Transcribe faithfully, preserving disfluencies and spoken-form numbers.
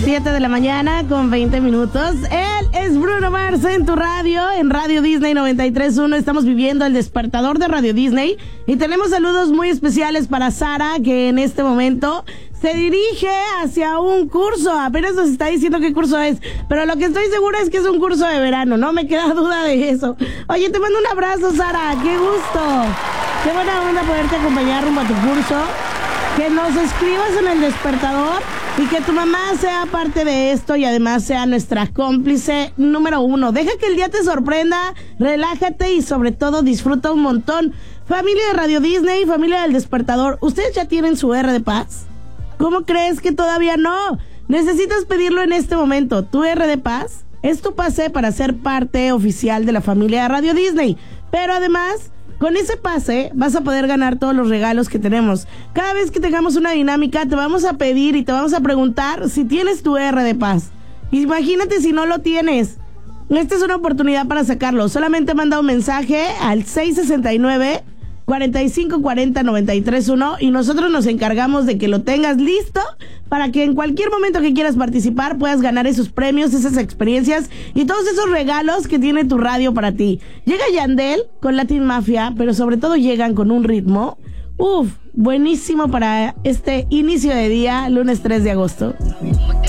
siete de la mañana con veinte minutos. Él es Bruno Mars en tu radio, en Radio Disney noventa y tres punto uno. Estamos viviendo el despertador de Radio Disney y tenemos saludos muy especiales para Sara, que en este momento se dirige hacia un curso. Apenas nos está diciendo qué curso es, pero lo que estoy segura es que es un curso de verano, no me queda duda de eso. Oye, te mando un abrazo, Sara, qué gusto. Qué buena onda poderte acompañar rumbo a tu curso. Que nos escribas en el despertador y que tu mamá sea parte de esto y además sea nuestra cómplice número uno. Deja que el día te sorprenda, relájate y sobre todo disfruta un montón. Familia de Radio Disney, familia del despertador, ¿ustedes ya tienen su R de paz? ¿Cómo crees que todavía no? Necesitas pedirlo en este momento. Tu R de paz es tu pase para ser parte oficial de la familia de Radio Disney. Pero además, con ese pase vas a poder ganar todos los regalos que tenemos. Cada vez que tengamos una dinámica te vamos a pedir y te vamos a preguntar si tienes tu R de paz. Imagínate si no lo tienes. Esta es una oportunidad para sacarlo. Solamente manda un mensaje al seis sesenta y nueve, cuarenta y cinco cuarenta, noventa y tres uno y nosotros nos encargamos de que lo tengas listo para que en cualquier momento que quieras participar puedas ganar esos premios, esas experiencias y todos esos regalos que tiene tu radio para ti. Llega Yandel con Latin Mafia, pero sobre todo llegan con un ritmo, uff, buenísimo para este inicio de día, lunes tres de agosto.